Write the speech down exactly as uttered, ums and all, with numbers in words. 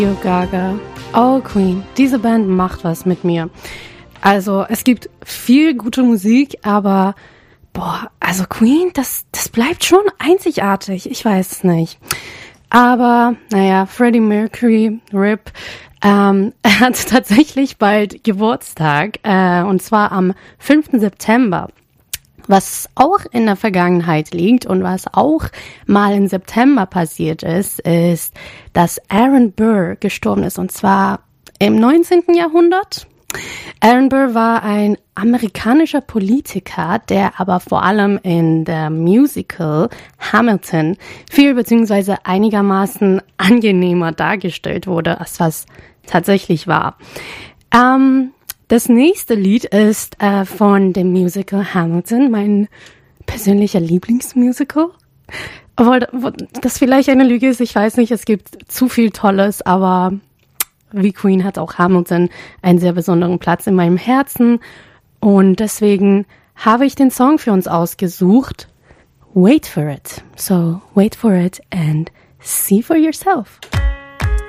Radio Gaga. Oh, Queen. Diese Band macht was mit mir. Also, es gibt viel gute Musik, aber boah, also Queen, das, das bleibt schon einzigartig. Ich weiß es nicht. Aber, naja, Freddie Mercury, R I P, ähm, er hat tatsächlich bald Geburtstag, äh, und zwar am fünften September. Was auch in der Vergangenheit liegt und was auch mal im September passiert ist, ist, dass Aaron Burr gestorben ist, und zwar im neunzehnten Jahrhundert. Aaron Burr war ein amerikanischer Politiker, der aber vor allem in der Musical Hamilton viel beziehungsweise einigermaßen angenehmer dargestellt wurde, als was tatsächlich war. Ähm, das nächste Lied ist äh, von dem Musical Hamilton, mein persönlicher Lieblingsmusical. Obwohl das vielleicht eine Lüge ist, ich weiß nicht, es gibt zu viel Tolles, aber wie Queen hat auch Hamilton einen sehr besonderen Platz in meinem Herzen. Und deswegen habe ich den Song für uns ausgesucht. Wait for it. So, wait for it and see for yourself.